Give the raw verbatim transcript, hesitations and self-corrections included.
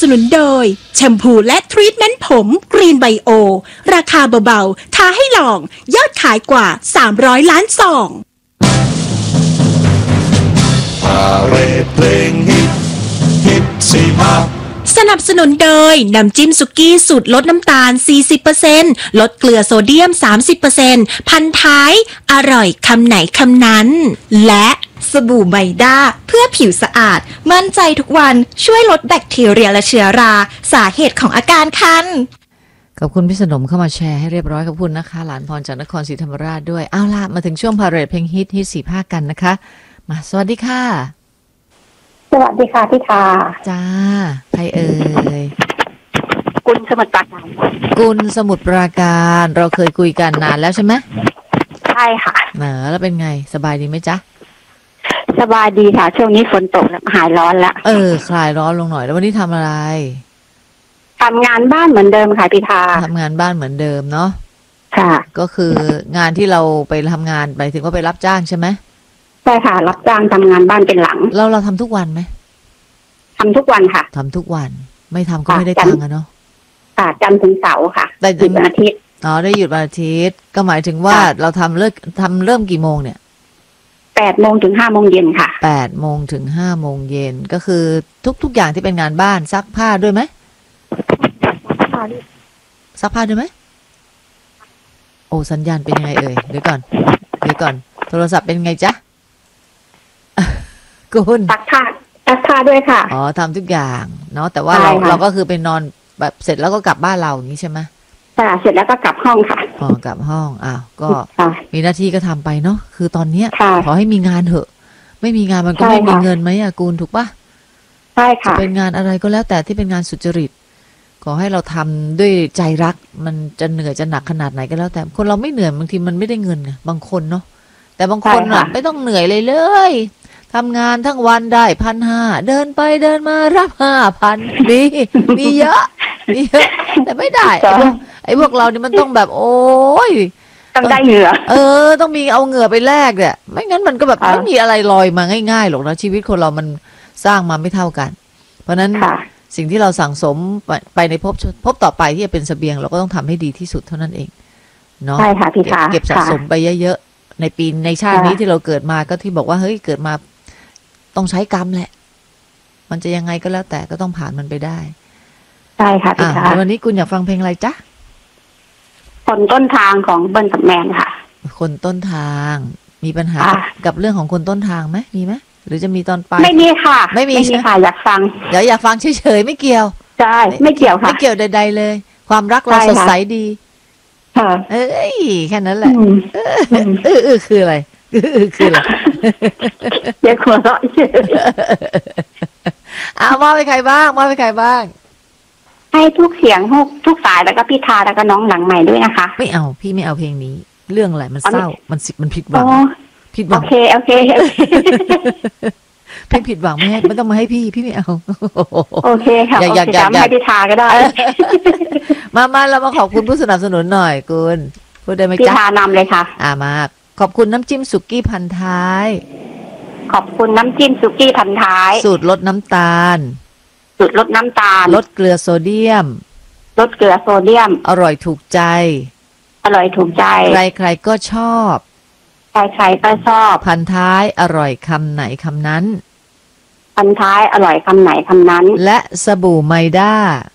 สนุนโดยแชมพูและทรีทเมนต์ผมกรีนไบโอราคาเบาๆท้าให้ลองยอดขายกว่าสามร้อยล้านซองพาเรดเพลงฮิตฮิตสี่ภาคสนับสนุนโดยน้ำจิ้มสุกี้สูตรลดน้ำตาล สี่สิบเปอร์เซ็นต์ ลดเกลือโซเดียม สามสิบเปอร์เซ็นต์ พันท้ายอร่อยคำไหนคำนั้นและสบู่ไมด้าเพื่อผิวสะอาดมั่นใจทุกวันช่วยลดแบคทีเรียและเชื้อราสาเหตุของอาการคันขอบคุณพี่สนมเข้ามาแชร์ให้เรียบร้อยขอบคุณนะคะหลานพรจากนครศรีธรรมราชด้วยเอาล่ะมาถึงช่วงพาเรดเพลงฮิตฮิตสี่ภาคกันนะคะมาสวัสดีค่ะสวัสดีค่ะพี่ทาจ้าใครเอ่ยกุลสมุทรปราการกุลสมุทรปราการเราเคยคุยกันนานแล้วใช่ไหมใช่ค่ะเนอแล้วเป็นไงสบายดีไหมจ๊ะสบายดีค่ะช่วงนี้ฝนตกแล้วหายร้อนแล้วเออคลายร้อนลงหน่อยแล้ววันนี้ทำอะไรทำงานบ้านเหมือนเดิมค่ะพี่ทาทำงานบ้านเหมือนเดิมเนาะค่ะก็คืองานที่เราไปทำงานไปถึงว่าไปรับจ้างใช่ไหมใช่ค่ะรับจ้างทำงานบ้านเป็นหลังเราเราทำทุกวันไหมทำทุกวันค่ะทำทุกวันไม่ทำก็ไม่ได้ตังค์อะเนาะค่ะจันทร์ถึงเสาร์ค่ะได้หยุดวันอาทิตย์อ๋อได้หยุดวันอาทิตย์ก็หมายถึงว่าเราทำเลิกทำเริ่มกี่โมงเนี่ยแปดโมงถึงห้าโมงเย็นค่ะแปดโมงถึงห้าโมงเย็นก็คือทุกทุกอย่างที่เป็นงานบ้านซักผ้าด้วยไหมซักผ้าด้วยไหมโอ้สัญญาณเป็นยังไงเอ่ยเดี๋ยวก่อนเดี๋ยวก่อนโทรศัพท์เป็นไงจ๊ะคุณซักผ้าซักผ้าด้วยค่ะอ๋อทำทุกอย่างเนาะแต่ว่าเราเราก็คือไปนอนแบบเสร็จแล้วก็กลับบ้านเราอย่างนี้ใช่ไหมค่ะเสร็จแล้วก็กลับห้องค่ะอ๋อกลับห้องอ้าวก็มีหน้าที่ก็ทำไปเนาะคือตอนเนี้ยขอให้มีงานเถอะไม่มีงานมันก็ไม่มีเงินไหมอะกูลถูกปะใช่ค่ะจะเป็นงานอะไรก็แล้วแต่ที่เป็นงานสุจริตขอให้เราทำด้วยใจรักมันจะเหนื่อยจะหนักขนาดไหนก็แล้วแต่คนเราไม่เหนื่อยบางทีมันไม่ได้เงินไงบางคนเนาะแต่บางคนอะไม่ต้องเหนื่อยเลยเลยทำงานทั้งวันได้พันห้าเดินไปเดินมารับห้าพันมีมีเยอะมีเยอะแต่ไม่ได้ไอ้พวกไอ้พวกเรานี่มันต้องแบบโอ้ยต้องได้เหงื่อเออต้องมีเอาเหงื่อไปแลกเนี่ยไม่งั้นมันก็แบบไม่มีอะไรลอยมาง่ายๆหรอกนะชีวิตคนเรามันสร้างมาไม่เท่ากันเพราะนั้นสิ่งที่เราสั่งสมไปในภพภพต่อไปที่จะเป็นเสบียงเราก็ต้องทำให้ดีที่สุดเท่านั้นเองเนาะใช่ค่ะพี่ขาเก็บสะสมไปเยอะๆในปีในชาตินี้ที่เราเกิดมาก็ที่บอกว่าเฮ้ยเกิดมาต้องใช้กรรมแหละมันจะยังไงก็แล้วแต่ก็ต้องผ่านมันไปได้ใช่ค่ะพี่ขาวันนี้คุณอยากฟังเพลงอะไรจ๊ะคนต้นทางของเบิร์นกับแมนค่ะคนต้นทางมีปัญหากับเรื่องของคนต้นทางไหมมีไหมหรือจะมีตอนปลายไม่มีค่ะไม่มีค่ะอยากฟังเดี๋ยวอยากฟังเฉยๆไม่เกี่ยวใช่ไม่เกี่ยวค่ะไม่เกี่ยวใดๆเลยความรักเราสดใสดีค่ะเอ้ยแค่นั้นแหละเออเออคืออะไรเออคืออะไรอย่าหัวเราะเฉยอ้าวมอบให้ใครบ้างมอบให้ใครบ้างให้ทุกเสียงทุกทุกสายแล้วก็พี่ทาแล้วก็น้องหลังใหม่ด้วยนะคะไม่เอาพี่ไม่เอาเพลงนี้เรื่องอะไรมันเศร้ามันสิมันผิดหวังผิดหวังโอเคโอเคเพลงผิดหวังไม่ให้ไม่ต้องมาให้พี่พี่ไม่เอาโอเคค่ะอยากอยากอยากให้พี่ทาก็ได้มามาเรามาขอบคุณผู้สนับสนุนหน่อยคุณพูดได้ไหมจ๊ะพี่ทานำเลยค่ะอ่ามาขอบคุณน้ำจิ้มสุกี้พันท้ายขอบคุณน้ำจิ้มสุกี้พันท้ายสูตรลดน้ำตาลสูตรลดน้ำตาลลดเกลือโซเดียมลดเกลือโซเดียมอร่อยถูกใจอร่อยถูกใจใครใครก็ชอบใครใครก็ชอบพันท้ายอร่อยคำไหนคำนั้นพันท้ายอร่อยคำไหนคำนั้นและสบู่ไมด้า